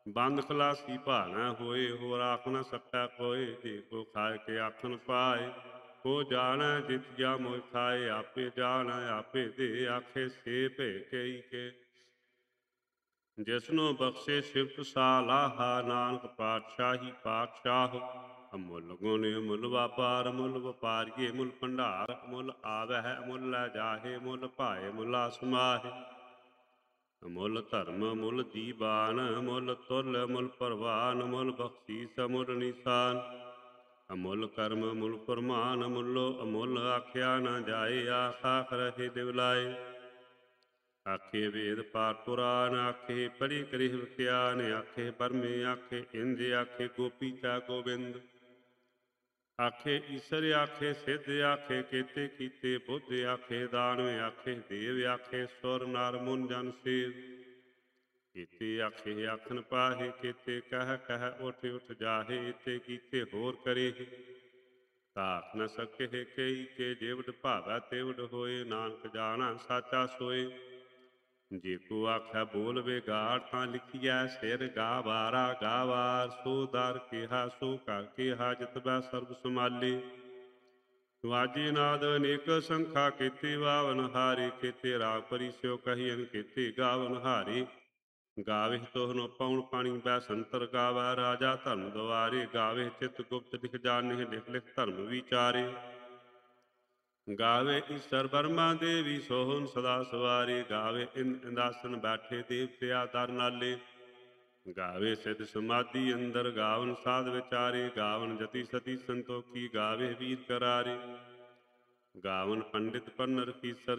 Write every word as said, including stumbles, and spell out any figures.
ਬੰਦ ਖਲਾਸੀ ਭਾਣਾ ਹੋਏ, ਹੋਰ ਆਖ ਨ ਸਕੈ ਕੋਇ। ਜੇ ਕੋ ਖਾਇ ਕੇ ਆਖਣ ਪਾਏ, ਕੋ ਜਾਣੈ ਜਿਤਿਆ ਮੋਇ ਖਾਏ। ਆਪੇ ਜਾਣੈ ਆਪੇ ਦੇ, ਆਖੇ ਸੇ ਭੇ ਕਈ ਕੇ। ਜਿਸਨੂੰ ਬਖਸ਼ੇ ਸਿਫਤ ਸਾਲਾਹਾ, ਨਾਨਕ ਪਾਤਸ਼ਾਹੀ ਪਾਤਸ਼ਾਹ। ਅਮੁੱਲ ਗੁਣ ਅਮੁੱਲ ਵਾਪਾਰ, ਅਮੁੱਲ ਵਪਾਰੀਏ ਮੁੱਲ ਭੰਡਾਰ। ਅਮੁੱਲ ਆਵਹਿ ਅਮੁੱਲ ਲੈ ਜਾਹੇ, ਮੁੱਲ ਭਾਏ ਮੁੱਲਾ ਸਮਾਹੇ। ਅਮੁੱਲ ਧਰਮ ਅਮੁੱਲ ਦੀਵਾਨ, ਅਮੁੱਲ ਤੁਲ ਅਮੁੱਲ ਪ੍ਰਵਾਨ। ਅਮੁੱਲ ਬਖਸ਼ੀਸ ਅਮੁੱਲ ਨਿਸ਼ਾਨ, ਅਮੁੱਲ ਕਰਮ ਅਮੁੱਲ ਫਰਮਾਨ। ਅਮੁੱਲੋ ਅਮੁੱਲ ਆਖਿਆ ਨਾ ਜਾਏ, ਆਖ ਆਖ ਰਹੇ ਦਿਵਲਾਏ। ਆਖੇ ਵੇਦ ਪਾਠ ਪੁਰਾਨ, ਆਖੇ ਪੜ੍ਹੀ ਕਰਿ ਵਿਖਿਆਨ। ਆਖੇ ਬਰਮੇ ਆਖੇ ਇੰਦ, ਆਖੇ ਗੋਪੀ ਚਾ ਗੋਬਿੰਦ। ਆਖੇ ਈਸਰ ਆਖੇ ਸਿੱਧ, ਆਖੇ ਕੇਤੇ ਕੀਤੇ ਬੁੱਧ। ਆਖੇ ਦਾਨਵ ਆਖੇ ਦੇਵ, ਆਖੇ ਸੁਰ ਨਰ ਮੁਨ ਜਨ ਸੇਵ। ਕੀਤੇ ਆਖੇ ਆਖਣ ਪਾਹੇ, ਕੀਤੇ ਕਹਿ ਕਹਿ ਉਠ ਉਠ ਜਾਹੇ। ਇਤੇ ਕੀਤੇ ਹੋਰ ਕਰੇ, ਤਾਖ ਨ ਸਕਹਿ ਕਈ ਕੇ। ਜਿਵਡ ਭਾਵੈ ਤਿਵਡ ਹੋਏ, ਨਾਨਕ ਜਾਣਾ ਸਾਚਾ ਸੋਏ। ਜੇ ਕੋ ਆਖੈ ਬੋਲ ਵਿਗਾੜ, ਤਾਂ ਲਿਖੀਐ ਸਿਰ ਗਾਵਾਰਾ। ਗਾਵਾਰ ਸੋ ਦਰ ਕਿਹਾ, ਸੋ ਘਰ ਕਿਹਾ, ਜਿਤਬੈ ਸਰਬ ਸਮਾਲੇ। ਵਾਜੇ ਨਾਦ ਅਨੇਕ ਸੰਖਾ, ਕੀਤੇ ਵਾਵਨ ਹਾਰੇ। ਕੀਤੇ ਰਾਗ ਪਰੀ ਸਿਓ ਕਹੀਐਨ, ਕੀਤੇ ਗਾਵਨ ਹਾਰੇ। ਗਾਵਹਿ ਤੋਹਨੋ ਪਉਣ ਪਾਣੀ ਬੈਸੰਤਰ, ਗਾਵੈ ਰਾਜਾ ਧਰਮ ਦੁਆਰੇ। ਗਾਵਹਿ ਚਿਤ ਗੁਪਤ ਲਿਖ ਜਾਣਹਿ, ਲਿਖ ਲਿਖ ਧਰਮ ਵਿਚਾਰੇ। ਗਾਵੇ ਈਸਰ ਬਰਮਾ ਦੇਵੀ, ਸੋਹਣ ਸਦਾ ਸਵਾਰੇ। ਗਾਵੇ ਇੰਦ ਇੰਦਾਸਨ ਬੈਠੇ, ਦੇਵਤਿਆ ਦਰ ਨਾਲੇ। ਗਾਵੇ ਸਿੱਧ ਸਮਾਧੀ ਅੰਦਰ, ਗਾਵਨ ਸਾਧ ਵਿਚਾਰੇ। ਗਾਵਨ ਜਤੀ ਸਤੀ ਸੰਤੋਖੀ, ਗਾਵੇ ਵੀਰ ਕਰਾਰੇ। ਗਾਵਨ ਪੰਡਿਤ ਪੰਨਰ ਕੀਸਰ,